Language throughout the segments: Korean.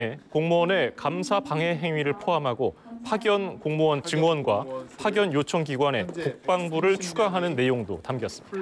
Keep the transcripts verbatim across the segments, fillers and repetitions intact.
공무원의 감사 방해 행위를 포함하고 파견 공무원 증언과 파견 요청 기관에 국방부를 추가하는 내용도 담겼습니다.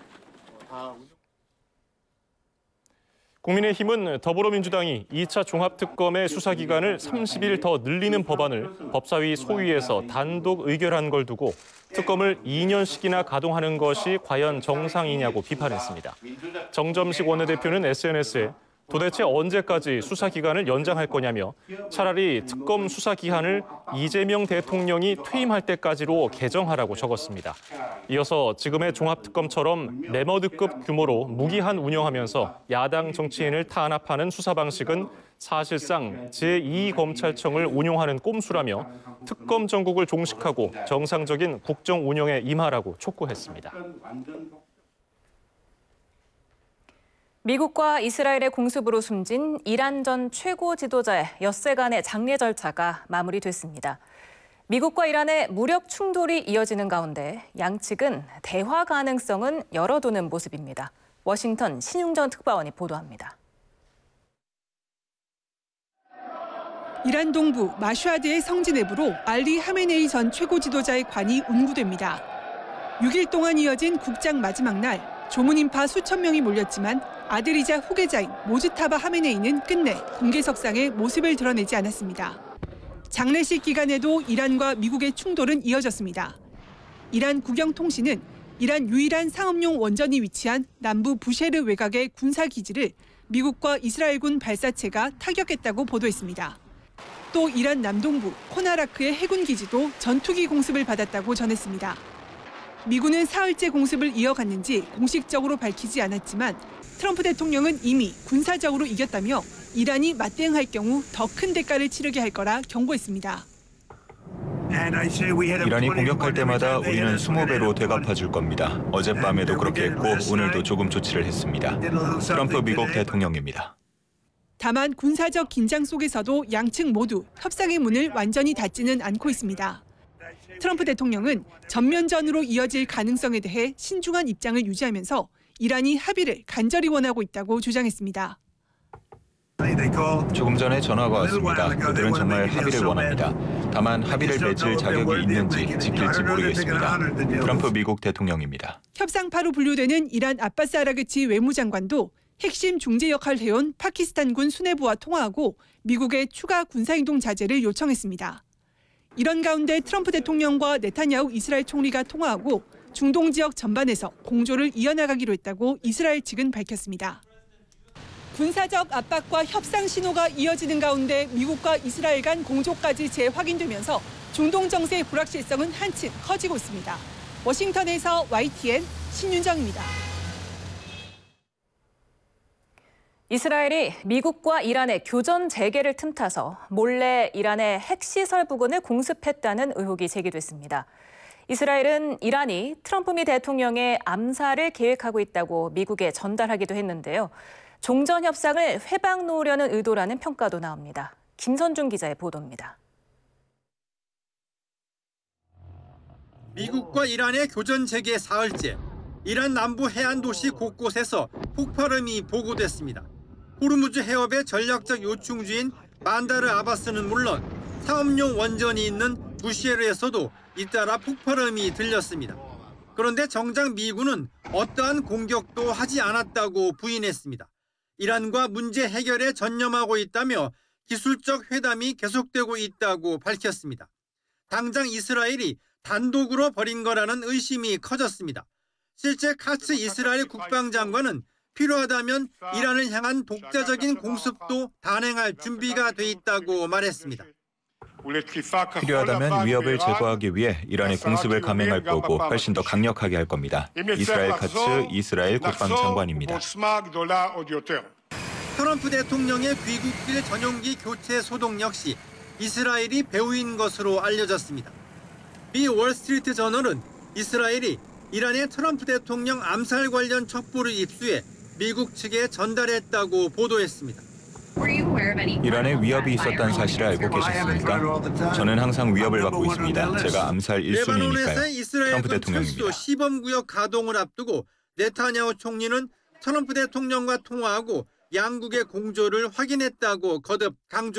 국민의힘은 더불어민주당이 이 차 종합특검의 수사기간을 삼십 일 더 늘리는 법안을 법사위 소위에서 단독 의결한 걸 두고 특검을 이 년씩이나 가동하는 것이 과연 정상이냐고 비판했습니다. 정점식 원내대표는 에스엔에스에 도대체 언제까지 수사기간을 연장할 거냐며 차라리 특검 수사기한을 이재명 대통령이 퇴임할 때까지로 개정하라고 적었습니다. 이어서 지금의 종합특검처럼 레머드급 규모로 무기한 운영하면서 야당 정치인을 탄압하는 수사 방식은 사실상 제이 검찰청을 운용하는 꼼수라며 특검 정국을 종식하고 정상적인 국정 운영에 임하라고 촉구했습니다. 미국과 이스라엘의 공습으로 숨진 이란 전 최고 지도자의 엿새간의 장례 절차가 마무리됐습니다. 미국과 이란의 무력 충돌이 이어지는 가운데 양측은 대화 가능성은 열어두는 모습입니다. 워싱턴 신윤정 특파원이 보도합니다. 이란 동부 마슈아드의 성지 내부로 알리 하메네이 전 최고 지도자의 관이 운구됩니다. 육 일 동안 이어진 국장 마지막 날, 조문인파 수천 명이 몰렸지만 아들이자 후계자인 모즈타바 하메네이는 끝내 공개석상에 모습을 드러내지 않았습니다. 장례식 기간에도 이란과 미국의 충돌은 이어졌습니다. 이란 국영통신은 이란 유일한 상업용 원전이 위치한 남부 부쉐르 외곽의 군사기지를 미국과 이스라엘군 발사체가 타격했다고 보도했습니다. 또 이란 남동부 코나라크의 해군기지도 전투기 공습을 받았다고 전했습니다. 미군은 사흘째 공습을 이어갔는지 공식적으로 밝히지 않았지만 트럼프 대통령은 이미 군사적으로 이겼다며 이란이 맞대응할 경우 더 큰 대가를 치르게 할 거라 경고했습니다. 이란이 공격할 때마다 우리는 이십 배로 되갚아 줄 겁니다. 어젯밤에도 그렇게 했고 오늘도 조금 조치를 했습니다. 트럼프 미국 대통령입니다. 다만 군사적 긴장 속에서도 양측 모두 협상의 문을 완전히 닫지는 않고 있습니다. 트럼프 대통령은 전면전으로 이어질 가능성에 대해 신중한 입장을 유지하면서 이란이 합의를 간절히 원하고 있다고 주장했습니다. 조금 전에 전화가 왔습니다. 그들은 정말 합의를 원합니다. 다만 합의를 맺을 자격이 있는지 지킬지 모르겠습니다. 트럼프 미국 대통령입니다. 협상파로 분류되는 이란 아바스 아라그치 외무장관도 핵심 중재 역할을 해온 파키스탄군 수뇌부와 통화하고 미국의 추가 군사행동 자제를 요청했습니다. 이런 가운데 트럼프 대통령과 네타냐후 이스라엘 총리가 통화하고 중동 지역 전반에서 공조를 이어나가기로 했다고 이스라엘 측은 밝혔습니다. 군사적 압박과 협상 신호가 이어지는 가운데 미국과 이스라엘 간 공조까지 재확인되면서 중동 정세의 불확실성은 한층 커지고 있습니다. 워싱턴에서 와이티엔 신윤정입니다. 이스라엘이 미국과 이란의 교전 재개를 틈타서 몰래 이란의 핵시설 부근을 공습했다는 의혹이 제기됐습니다. 이스라엘은 이란이 트럼프 미 대통령의 암살을 계획하고 있다고 미국에 전달하기도 했는데요. 종전 협상을 회방 놓으려는 의도라는 평가도 나옵니다. 김선중 기자의 보도입니다. 미국과 이란의 교전 재개 사흘째, 이란 남부 해안 도시 곳곳에서 폭발음이 보고됐습니다. 호르무즈 해협의 전략적 요충지인 반다르 아바스는 물론 사업용 원전이 있는 부쉐르에서도 잇따라 폭발음이 들렸습니다. 그런데 정작 미군은 어떠한 공격도 하지 않았다고 부인했습니다. 이란과 문제 해결에 전념하고 있다며 기술적 회담이 계속되고 있다고 밝혔습니다. 당장 이스라엘이 단독으로 벌인 거라는 의심이 커졌습니다. 실제 카츠 이스라엘 국방장관은 필요하다면 이란을 향한 독자적인 공습도 단행할 준비가 돼 있다고 말했습니다. 필요하다면 위협을 제거하기 위해 이란의 공습을 감행할 거고 훨씬 더 강력하게 할 겁니다. 이스라엘 카츠 이스라엘 국방장관입니다. 트럼프 대통령의 귀국길 전용기 교체 소동 역시 이스라엘이 배후인 것으로 알려졌습니다. 미 월스트리트 저널은 이스라엘이 이란의 트럼프 대통령 암살 관련 첩보를 입수해 미국 측에 전달했다고 보도했습니다. 이란에 위협이 있었다는 사실을 알고 계셨습니까? 저는 항상 위협을 받고 있습니다. 제가 암살 일 순위니까요. 레바논에서의 이스라엘 군 특수 시범구역 가동을 앞두고 네타냐후 총리는 트럼프 대통령과 통화하고 양국의 공조를 확인했다고 거듭 강조.